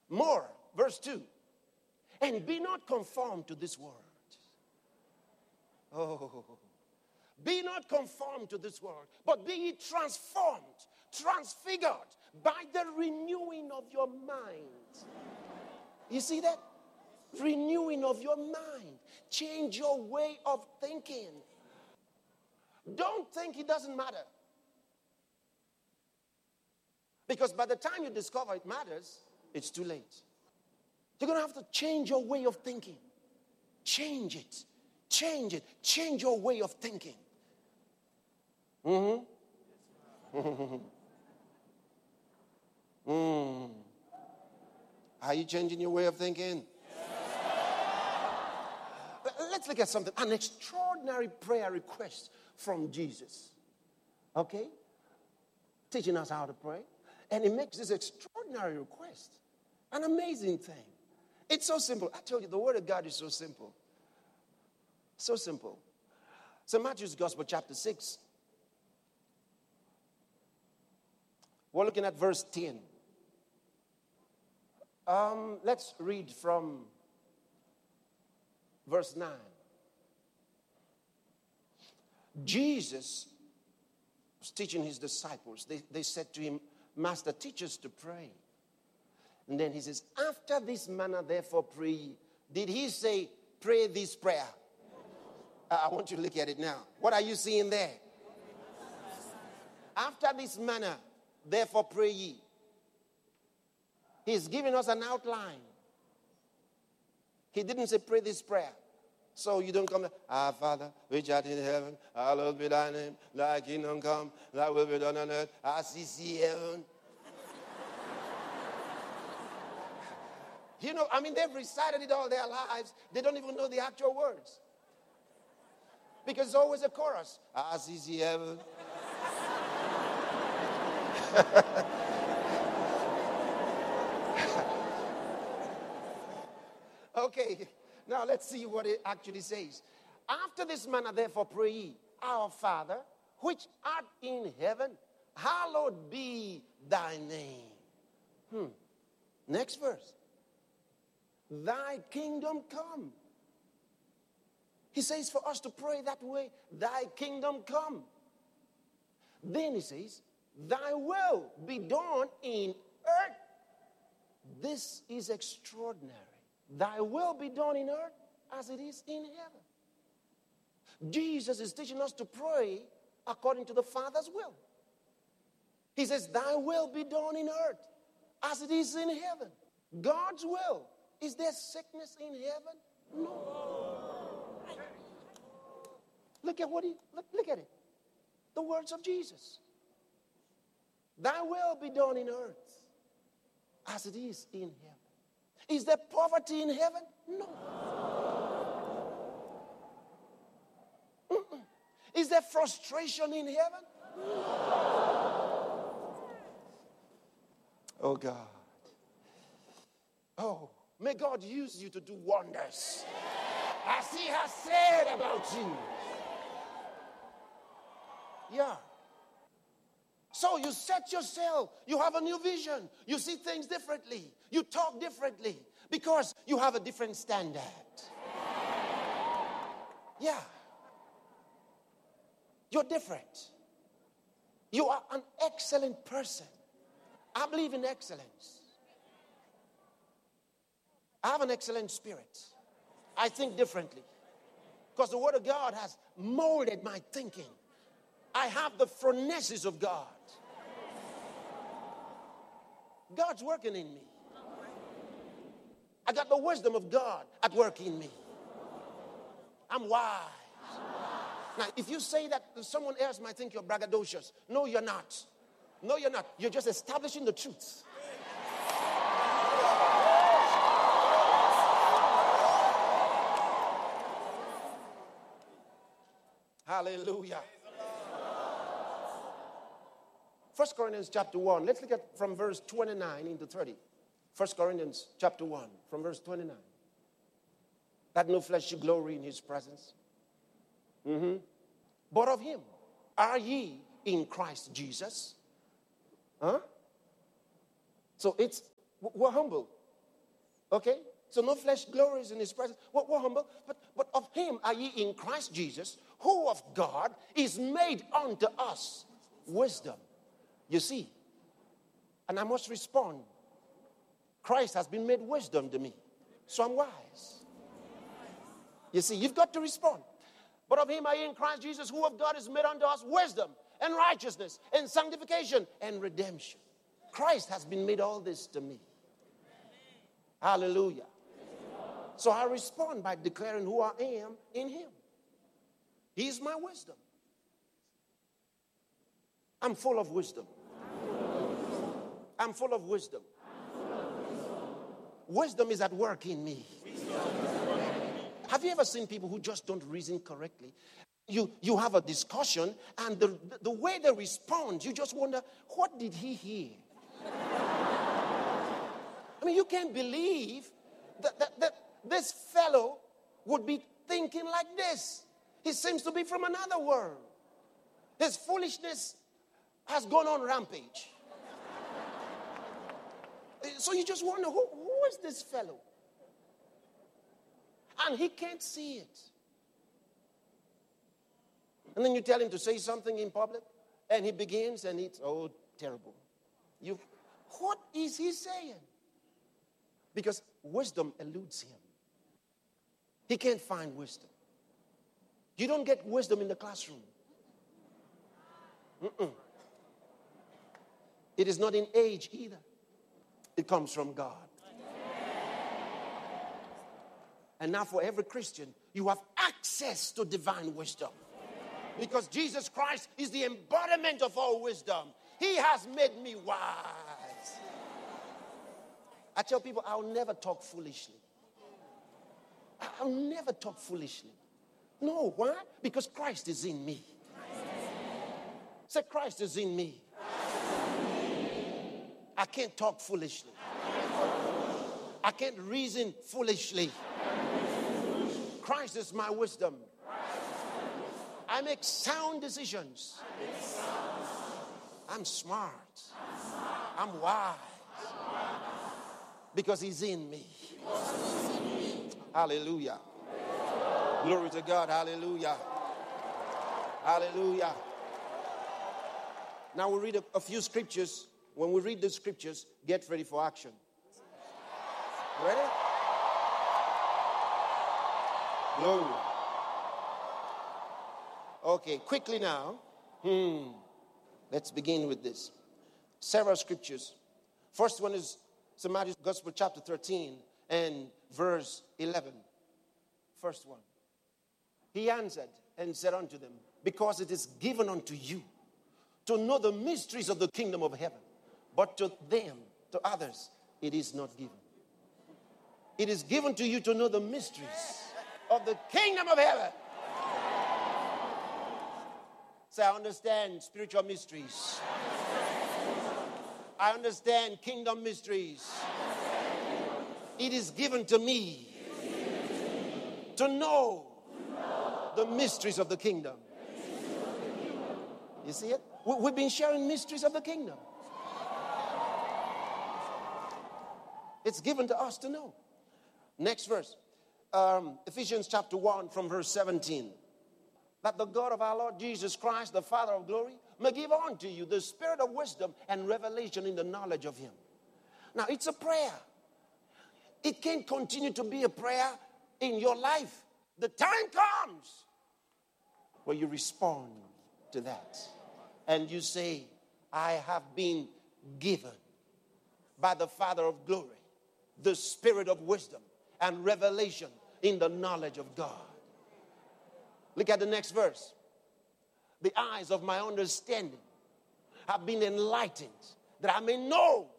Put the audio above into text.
More, verse 2. And be not conformed to this world. Oh, be not conformed to this world, but be ye transformed, transfigured by the renewing of your mind. You see that? Renewing of your mind. Change your way of thinking. Don't think it doesn't matter. Because by the time you discover it matters, it's too late. You're going to have to change your way of thinking. Change it. Change it. Change your way of thinking. Are you changing your way of thinking? Let's look at something. An extraordinary prayer request from Jesus. Okay? Teaching us how to pray. And he makes this extraordinary request. An amazing thing. It's so simple. I told you, the word of God is so simple. So simple. So Matthew's Gospel, chapter 6. We're looking at verse 10. Let's read from verse 9. Jesus was teaching his disciples. They said to him, Master, teach us to pray. And then he says, after this manner, therefore, pray ye. Did he say, pray this prayer? I want you to look at it now. What are you seeing there? After this manner, therefore, pray ye. He's giving us an outline. He didn't say, pray this prayer. So you don't come, our Father, which art in heaven, hallowed be thy name, thy kingdom come, thy will be done on earth, as it is in heaven. You know, they've recited it all their lives. They don't even know the actual words. Because it's always a chorus. As is in heaven. Okay, now let's see what it actually says. After this manner, therefore, pray ye, our Father, which art in heaven, hallowed be thy name. Next verse. Thy kingdom come. He says for us to pray that way, thy kingdom come. Then he says, thy will be done in earth. This is extraordinary. Thy will be done in earth as it is in heaven. Jesus is teaching us to pray according to the Father's will. He says, thy will be done in earth as it is in heaven. God's will. Is there sickness in heaven? No. Look at look at it. The words of Jesus. Thy will be done in earth as it is in heaven. Is there poverty in heaven? No. Is there frustration in heaven? No. Oh God. Oh, may God use you to do wonders as he has said about you. Yeah. So you set yourself, you have a new vision. You see things differently. You talk differently because you have a different standard. Yeah. You're different. You are an excellent person. I believe in excellence. I have an excellent spirit. I think differently because the Word of God has molded my thinking. I have the phronesis of God. God's working in me. I got the wisdom of God at work in me. I'm wise. Now, if you say that, someone else might think you're braggadocious. No, you're not. No, you're not. You're just establishing the truth. Hallelujah. 1 Corinthians chapter 1. Let's look at from verse 29 into 30. 1 Corinthians chapter 1 from verse 29. That no flesh should glory in his presence. But of him are ye in Christ Jesus. Huh? So we're humble. Okay? So no flesh glories in his presence. We're humble. But of him are ye in Christ Jesus, who of God is made unto us wisdom. You see, and I must respond. Christ has been made wisdom to me. So I'm wise. You see, you've got to respond. But of him are ye in Christ Jesus, who of God is made unto us wisdom and righteousness and sanctification and redemption. Christ has been made all this to me. Hallelujah. So I respond by declaring who I am in him. He is my wisdom. I'm full of wisdom. I'm full of wisdom. Wisdom is at work in me. Have you ever seen people who just don't reason correctly? You have a discussion, and the way they respond, you just wonder, what did he hear? I mean, you can't believe that this fellow would be thinking like this. He seems to be from another world. His foolishness has gone on rampage. So you just wonder, who is this fellow? And he can't see it. And then you tell him to say something in public, and he begins, and it's, oh, terrible. What is he saying? Because wisdom eludes him. He can't find wisdom. You don't get wisdom in the classroom. It is not in age either. It comes from God. And now for every Christian, you have access to divine wisdom. Because Jesus Christ is the embodiment of all wisdom. He has made me wise. I tell people, I'll never talk foolishly. I'll never talk foolishly. No, why? Because Christ is in me. Say, Christ is in me. I can't talk foolishly. I can't reason foolishly. Christ is my wisdom. I make sound decisions. I'm smart. I'm wise. Because he's in me. Hallelujah. Glory to God. Hallelujah. Hallelujah. Now we'll read a few scriptures. When we read the scriptures, get ready for action. Ready? Glory. Okay, quickly now. Let's begin with this. Several scriptures. First one is St. Matthew's Gospel, chapter 13 and verse 11. First one. He answered and said unto them, because it is given unto you to know the mysteries of the kingdom of heaven, but to them, to others, it is not given. It is given to you to know the mysteries of the kingdom of heaven. Say, I understand spiritual mysteries. I understand kingdom mysteries. It is given to me to know the mysteries of the kingdom. You see it? We've been sharing mysteries of the kingdom. It's given to us to know. Next verse. Ephesians chapter 1 from verse 17. That the God of our Lord Jesus Christ, the Father of glory, may give unto you the spirit of wisdom and revelation in the knowledge of him. Now, it's a prayer. It can't continue to be a prayer in your life. The time comes where you respond to that. And you say, I have been given by the Father of glory the spirit of wisdom and revelation in the knowledge of God. Look at the next verse. The eyes of my understanding have been enlightened, that I may know